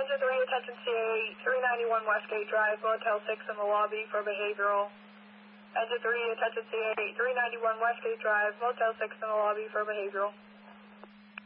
Engine 3, attention CA 391 Westgate Drive, Motel 6 in the lobby for behavioral. Engine 3, attention CA 391 Westgate Drive, Motel 6 in the lobby for behavioral.